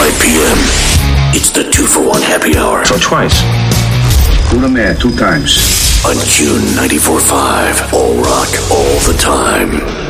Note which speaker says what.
Speaker 1: 5 p.m. It's the 2-for-1 happy hour.
Speaker 2: So twice.
Speaker 3: Put 'em there 2 times.
Speaker 1: On Q 94.5. All rock, all the time.